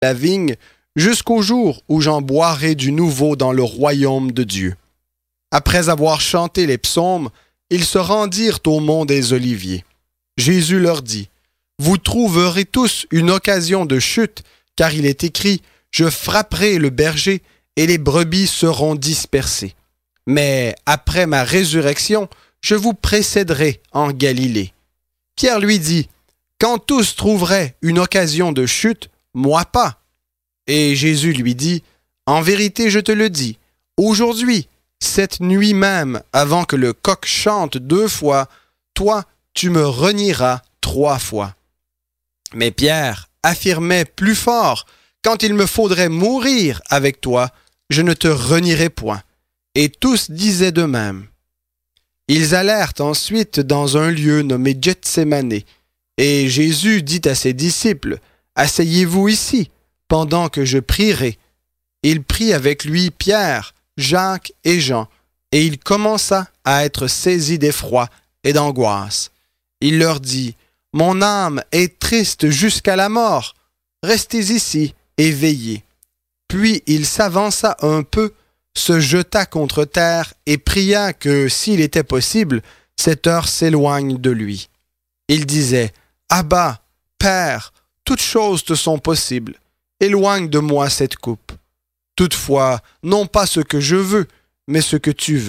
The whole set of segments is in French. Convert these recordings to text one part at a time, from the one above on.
la vigne, jusqu'au jour où j'en boirai du nouveau dans le royaume de Dieu. » Après avoir chanté les psaumes, ils se rendirent au mont des Oliviers. Jésus leur dit, « Vous trouverez tous une occasion de chute, car il est écrit, « Je frapperai le berger et les brebis seront dispersées. » Mais après ma résurrection, je vous précéderai en Galilée. Pierre lui dit, « Quand tous trouveraient une occasion de chute, moi pas. » Et Jésus lui dit, « En vérité, je te le dis, aujourd'hui, cette nuit même, avant que le coq chante 2 fois, toi, tu me renieras 3 fois. » Mais Pierre affirmait plus fort, « Quand il me faudrait mourir avec toi, je ne te renierai point. » Et tous disaient de même. Ils allèrent ensuite dans un lieu nommé Gethsémané, et Jésus dit à ses disciples, « Asseyez-vous ici, pendant que je prierai. » Il prit avec lui Pierre, Jacques et Jean, et il commença à être saisi d'effroi et d'angoisse. Il leur dit, « Mon âme est triste jusqu'à la mort. Restez ici et veillez. » Puis il s'avança un peu, se jeta contre terre et pria que, s'il était possible, cette heure s'éloigne de lui. Il disait, « Abba, Père, toutes choses te sont possibles. Éloigne de moi cette coupe. Toutefois, non pas ce que je veux, mais ce que tu veux. »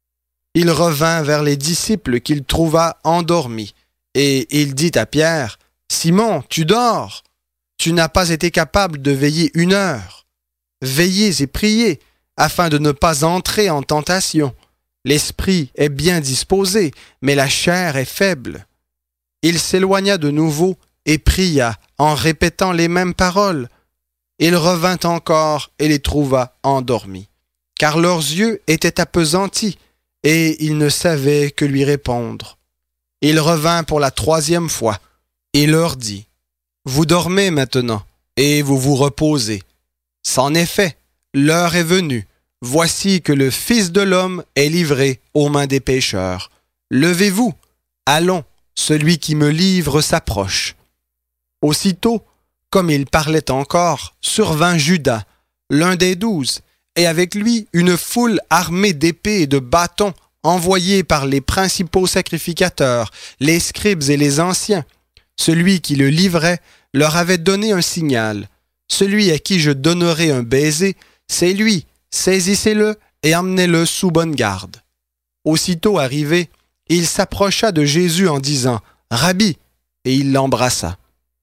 Il revint vers les disciples qu'il trouva endormis, et il dit à Pierre, « Simon, tu dors? Tu n'as pas été capable de veiller 1 heure. Veillez et priez, afin de ne pas entrer en tentation. L'esprit est bien disposé, mais la chair est faible. » Il s'éloigna de nouveau et pria en répétant les mêmes paroles. Il revint encore et les trouva endormis, car leurs yeux étaient appesantis, et ils ne savaient que lui répondre. Il revint pour la 3e fois, et leur dit, « Vous dormez maintenant, et vous vous reposez. C'en est fait, l'heure est venue. Voici que le Fils de l'homme est livré aux mains des pécheurs. Levez-vous, allons, celui qui me livre s'approche. » Aussitôt, comme il parlait encore, survint Judas, l'un des 12, et avec lui une foule armée d'épées et de bâtons envoyés par les principaux sacrificateurs, les scribes et les anciens. Celui qui le livrait leur avait donné un signal. « Celui à qui je donnerai un baiser, c'est lui. Saisissez-le et emmenez-le sous bonne garde. » Aussitôt arrivé, il s'approcha de Jésus en disant, « Rabbi !» et il l'embrassa.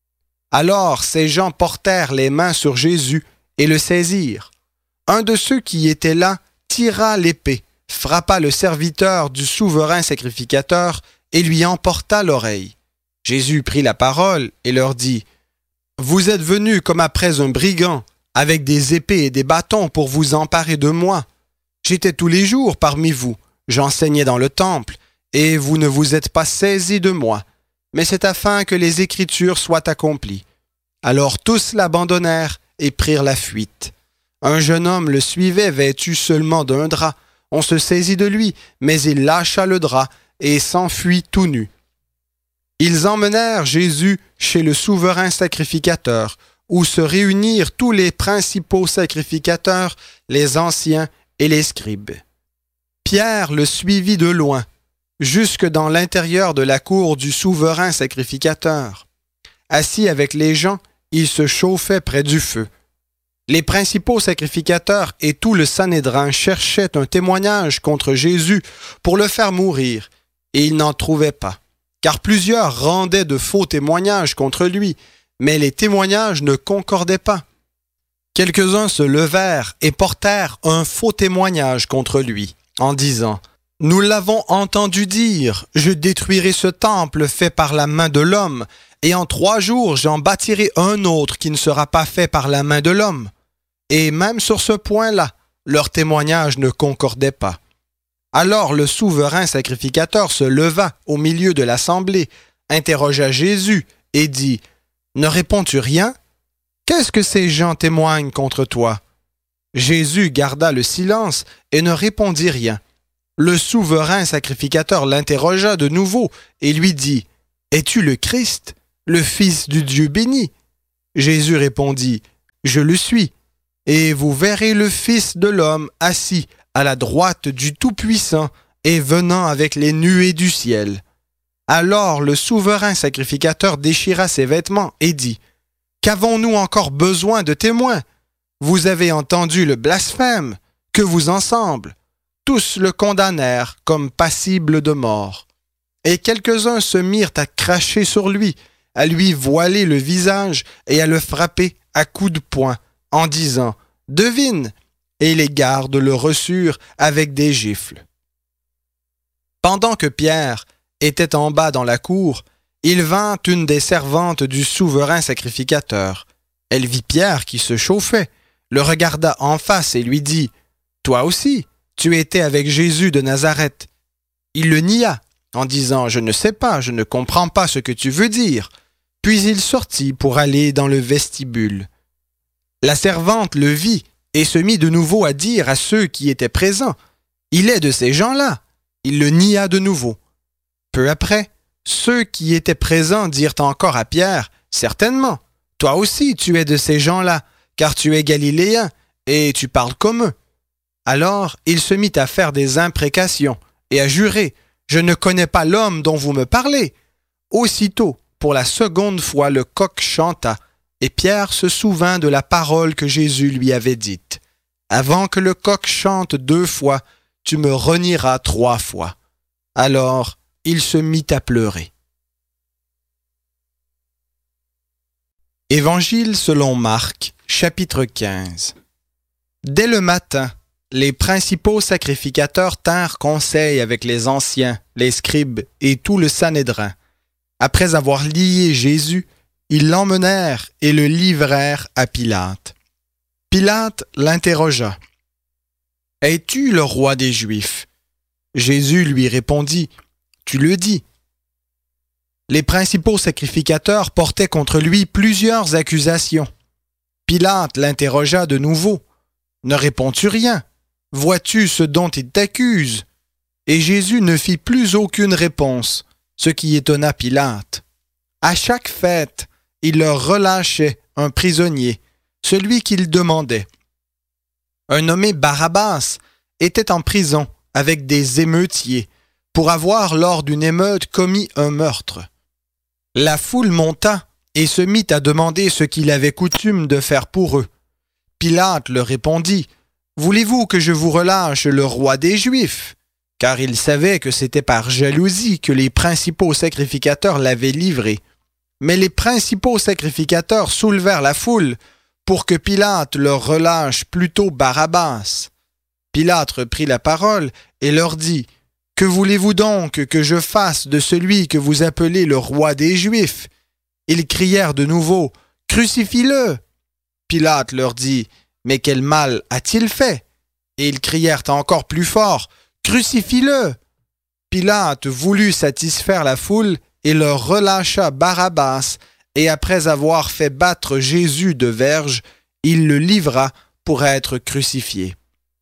Alors ces gens portèrent les mains sur Jésus et le saisirent. Un de ceux qui étaient là tira l'épée, frappa le serviteur du souverain sacrificateur et lui emporta l'oreille. Jésus prit la parole et leur dit, « Vous êtes venus comme après un brigand, avec des épées et des bâtons pour vous emparer de moi. J'étais tous les jours parmi vous, j'enseignais dans le temple, et vous ne vous êtes pas saisis de moi. Mais c'est afin que les Écritures soient accomplies. » Alors tous l'abandonnèrent et prirent la fuite. Un jeune homme le suivait vêtu seulement d'un drap. On se saisit de lui, mais il lâcha le drap et s'enfuit tout nu. Ils emmenèrent Jésus chez le souverain sacrificateur, où se réunirent tous les principaux sacrificateurs, les anciens et les scribes. Pierre le suivit de loin, jusque dans l'intérieur de la cour du souverain sacrificateur. Assis avec les gens, il se chauffait près du feu. Les principaux sacrificateurs et tout le Sanhédrin cherchaient un témoignage contre Jésus pour le faire mourir, et ils n'en trouvaient pas, car plusieurs rendaient de faux témoignages contre lui, mais les témoignages ne concordaient pas. Quelques-uns se levèrent et portèrent un faux témoignage contre lui, en disant « Nous l'avons entendu dire, je détruirai ce temple fait par la main de l'homme, et en 3 jours j'en bâtirai un autre qui ne sera pas fait par la main de l'homme. » Et même sur ce point-là, leur témoignage ne concordait pas. Alors le souverain sacrificateur se leva au milieu de l'assemblée, interrogea Jésus et dit « Ne réponds-tu rien? Qu'est-ce que ces gens témoignent contre toi? » Jésus garda le silence et ne répondit rien. Le souverain sacrificateur l'interrogea de nouveau et lui dit « Es-tu le Christ, le Fils du Dieu béni? » Jésus répondit Je le suis, et vous verrez le Fils de l'homme assis à la droite du Tout-Puissant et venant avec les nuées du ciel. » Alors le souverain sacrificateur déchira ses vêtements et dit, « Qu'avons-nous encore besoin de témoins? Vous avez entendu le blasphème, que vous ensemble? » Tous le condamnèrent comme passible de mort. Et quelques-uns se mirent à cracher sur lui, à lui voiler le visage et à le frapper à coups de poing, en disant « Devine !» Et les gardes le reçurent avec des gifles. Pendant que Pierre était en bas dans la cour, il vint une des servantes du souverain sacrificateur. Elle vit Pierre qui se chauffait, le regarda en face et lui dit « Toi aussi, tu étais avec Jésus de Nazareth. » Il le nia en disant « Je ne sais pas, je ne comprends pas ce que tu veux dire. » Puis il sortit pour aller dans le vestibule. La servante le vit et se mit de nouveau à dire à ceux qui étaient présents « Il est de ces gens-là. » Il le nia de nouveau. Peu après, ceux qui étaient présents dirent encore à Pierre « Certainement, toi aussi tu es de ces gens-là, car tu es galiléen et tu parles comme eux. » Alors il se mit à faire des imprécations et à jurer « Je ne connais pas l'homme dont vous me parlez. » Aussitôt, pour la seconde fois, le coq chanta, et Pierre se souvint de la parole que Jésus lui avait dite. « Avant que le coq chante 2 fois, tu me renieras 3 fois. » Alors il se mit à pleurer. Évangile selon Marc, chapitre 15. Dès le matin, les principaux sacrificateurs tinrent conseil avec les anciens, les scribes et tout le Sanhédrin. Après avoir lié Jésus, ils l'emmenèrent et le livrèrent à Pilate. Pilate l'interrogea. « Es-tu le roi des Juifs ?» Jésus lui répondit, « Tu le dis. » Les principaux sacrificateurs portaient contre lui plusieurs accusations. Pilate l'interrogea de nouveau. « Ne réponds-tu rien? Vois-tu ce dont ils t'accusent? » Et Jésus ne fit plus aucune réponse, ce qui étonna Pilate. À chaque fête, il leur relâchait un prisonnier, celui qu'il demandait. Un nommé Barabbas était en prison avec des émeutiers pour avoir, lors d'une émeute, commis un meurtre. La foule monta et se mit à demander ce qu'il avait coutume de faire pour eux. Pilate leur répondit, « Voulez-vous que je vous relâche le roi des Juifs ?» Car il savait que c'était par jalousie que les principaux sacrificateurs l'avaient livré. Mais les principaux sacrificateurs soulevèrent la foule pour que Pilate leur relâche plutôt Barabbas. Pilate reprit la parole et leur dit, « Que voulez-vous donc que je fasse de celui que vous appelez le roi des Juifs ?» Ils crièrent de nouveau, « Crucifie-le !» Pilate leur dit, « Mais quel mal a-t-il fait ?» Et ils crièrent encore plus fort, « Crucifie-le !» Pilate voulut satisfaire la foule et leur relâcha Barabbas, et après avoir fait battre Jésus de verges, il le livra pour être crucifié.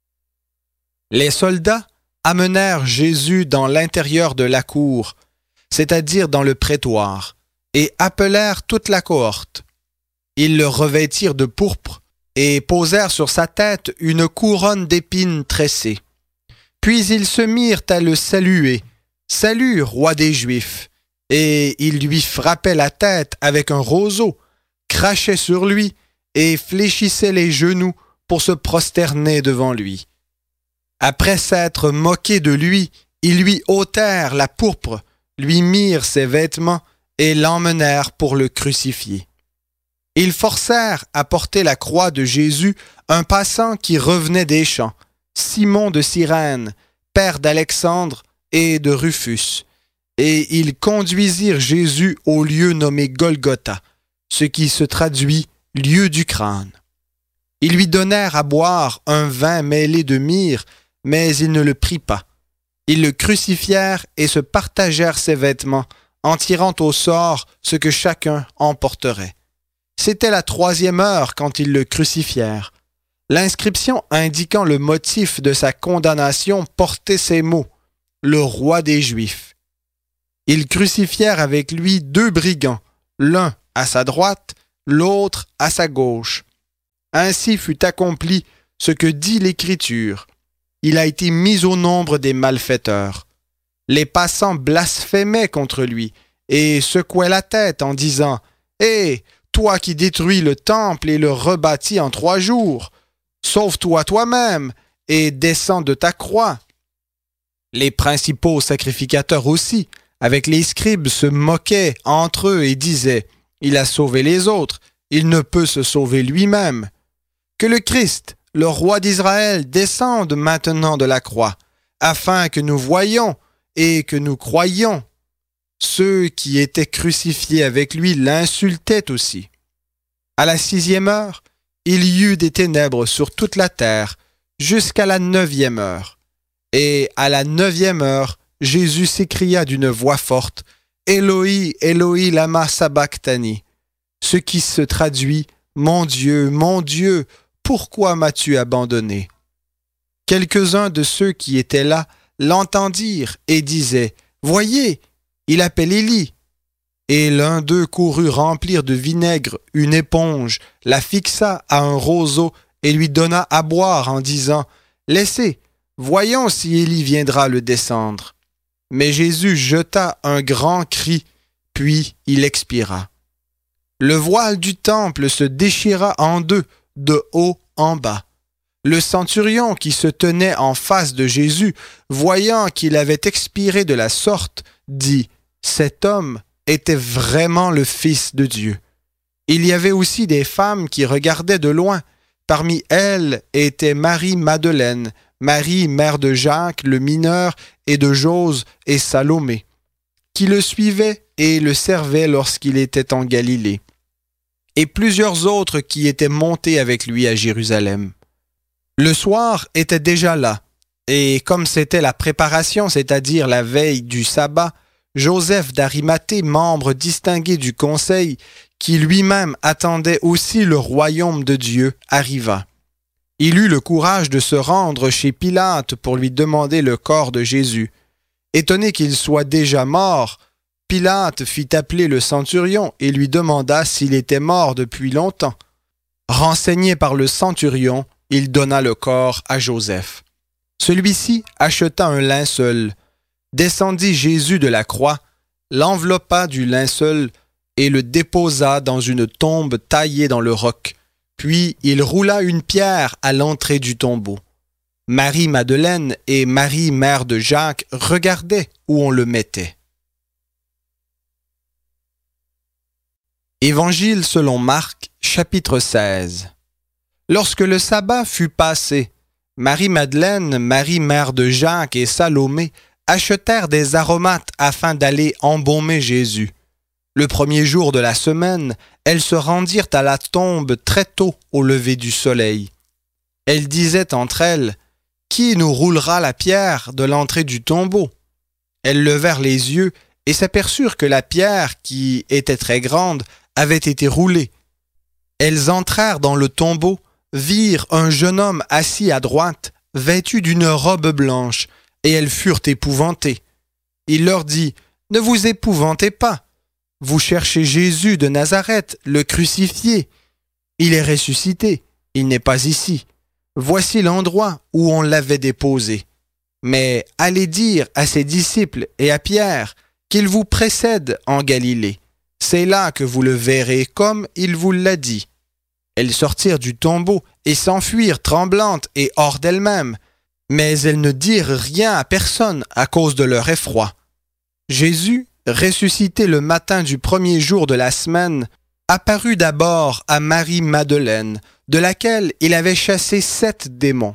Les soldats amenèrent Jésus dans l'intérieur de la cour, c'est-à-dire dans le prétoire, et appelèrent toute la cohorte. Ils le revêtirent de pourpre et posèrent sur sa tête une couronne d'épines tressées. Puis ils se mirent à le saluer. « Salut, roi des Juifs !» Et ils lui frappaient la tête avec un roseau, crachaient sur lui et fléchissaient les genoux pour se prosterner devant lui. Après s'être moqués de lui, ils lui ôtèrent la pourpre, lui mirent ses vêtements et l'emmenèrent pour le crucifier. Ils forcèrent à porter la croix de Jésus un passant qui revenait des champs, Simon de Cyrène, père d'Alexandre et de Rufus, et ils conduisirent Jésus au lieu nommé Golgotha, ce qui se traduit « lieu du crâne ». Ils lui donnèrent à boire un vin mêlé de myrrhe, mais il ne le prit pas. Ils le crucifièrent et se partagèrent ses vêtements, en tirant au sort ce que chacun emporterait. C'était la 3e heure quand ils le crucifièrent. L'inscription indiquant le motif de sa condamnation portait ces mots « Le roi des Juifs ». Ils crucifièrent avec lui 2 brigands, l'un à sa droite, l'autre à sa gauche. Ainsi fut accompli ce que dit l'Écriture. Il a été mis au nombre des malfaiteurs. Les passants blasphémaient contre lui et secouaient la tête en disant « Hé, toi qui détruis le temple et le rebâtis en 3 jours, sauve-toi toi-même et descends de ta croix. » Les principaux sacrificateurs aussi, avec les scribes, se moquaient entre eux et disaient « Il a sauvé les autres, il ne peut se sauver lui-même. » Que le Christ, le roi d'Israël, descende maintenant de la croix, afin que nous voyions et que nous croyions. Ceux qui étaient crucifiés avec lui l'insultaient aussi. À la 6e heure, il y eut des ténèbres sur toute la terre, jusqu'à la 9e heure. Et à la 9e heure, Jésus s'écria d'une voix forte, « Éloi, Éloi, lama sabachthani », ce qui se traduit, « Mon Dieu, pourquoi m'as-tu abandonné ?» Quelques-uns de ceux qui étaient là l'entendirent et disaient, « Voyez, il appelle Élie. » Et l'un d'eux courut remplir de vinaigre une éponge, la fixa à un roseau et lui donna à boire en disant, « Laissez, voyons si Élie viendra le descendre. » Mais Jésus jeta un grand cri, puis il expira. Le voile du temple se déchira en 2, de haut en bas. Le centurion qui se tenait en face de Jésus, voyant qu'il avait expiré de la sorte, dit, « Cet homme était vraiment le Fils de Dieu. » Il y avait aussi des femmes qui regardaient de loin. Parmi elles était Marie-Madeleine, Marie, mère de Jacques, le mineur, et de Jose et Salomé, qui le suivaient et le servaient lorsqu'il était en Galilée, et plusieurs autres qui étaient montés avec lui à Jérusalem. Le soir était déjà là, et comme c'était la préparation, c'est-à-dire la veille du sabbat, Joseph d'Arimathée, membre distingué du conseil, qui lui-même attendait aussi le royaume de Dieu, arriva. Il eut le courage de se rendre chez Pilate pour lui demander le corps de Jésus. Étonné qu'il soit déjà mort, Pilate fit appeler le centurion et lui demanda s'il était mort depuis longtemps. Renseigné par le centurion, il donna le corps à Joseph. Celui-ci acheta un linceul, descendit Jésus de la croix, l'enveloppa du linceul et le déposa dans une tombe taillée dans le roc. Puis il roula une pierre à l'entrée du tombeau. Marie-Madeleine et Marie, mère de Jacques, regardaient où on le mettait. Évangile selon Marc, chapitre 16. Lorsque le sabbat fut passé, Marie-Madeleine, Marie, mère de Jacques et Salomé achetèrent des aromates afin d'aller embaumer Jésus. Le premier jour de la semaine, elles se rendirent à la tombe très tôt au lever du soleil. Elles disaient entre elles, « Qui nous roulera la pierre de l'entrée du tombeau ?» Elles levèrent les yeux et s'aperçurent que la pierre, qui était très grande, avait été roulée. Elles entrèrent dans le tombeau, virent un jeune homme assis à droite, vêtu d'une robe blanche, et elles furent épouvantées. Il leur dit, « Ne vous épouvantez pas. Vous cherchez Jésus de Nazareth, le crucifié. Il est ressuscité, il n'est pas ici. Voici l'endroit où on l'avait déposé. Mais allez dire à ses disciples et à Pierre qu'il vous précède en Galilée. C'est là que vous le verrez comme il vous l'a dit. » Elles sortirent du tombeau et s'enfuirent tremblantes et hors d'elles-mêmes, mais elles ne dirent rien à personne à cause de leur effroi. Jésus, ressuscité le matin du premier jour de la semaine, apparut d'abord à Marie-Madeleine, de laquelle il avait chassé 7 démons.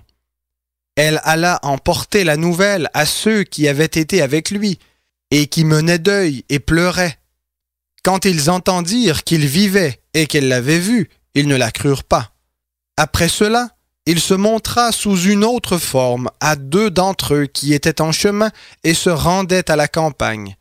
Elle alla en porter la nouvelle à ceux qui avaient été avec lui, et qui menaient deuil et pleuraient. Quand ils entendirent qu'il vivait et qu'elle l'avait vu, ils ne la crurent pas. Après cela, il se montra sous une autre forme à 2 d'entre eux qui étaient en chemin et se rendaient à la campagne.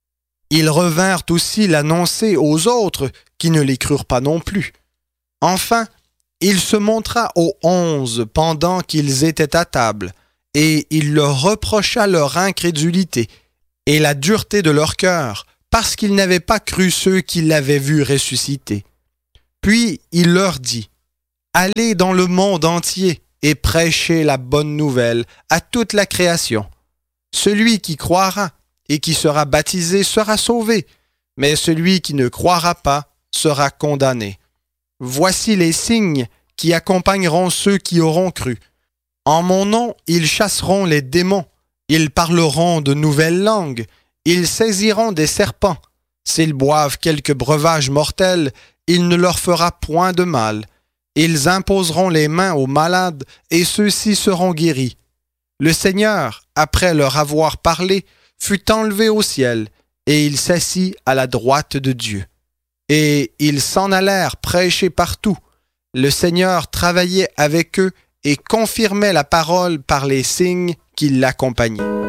Ils revinrent aussi l'annoncer aux autres qui ne les crurent pas non plus. Enfin, il se montra aux 11 pendant qu'ils étaient à table, et il leur reprocha leur incrédulité et la dureté de leur cœur, parce qu'ils n'avaient pas cru ceux qui l'avaient vu ressusciter. Puis il leur dit, Allez dans le monde entier et prêchez la bonne nouvelle à toute la création. Celui qui croira et qui sera baptisé sera sauvé, mais celui qui ne croira pas sera condamné. Voici les signes qui accompagneront ceux qui auront cru. En mon nom, ils chasseront les démons, ils parleront de nouvelles langues, ils saisiront des serpents. S'ils boivent quelques breuvages mortels, il ne leur fera point de mal. Ils imposeront les mains aux malades et ceux-ci seront guéris. Le Seigneur, après leur avoir parlé, fut enlevé au ciel et il s'assit à la droite de Dieu. Et ils s'en allèrent prêcher partout. Le Seigneur travaillait avec eux et confirmait la parole par les signes qui l'accompagnaient.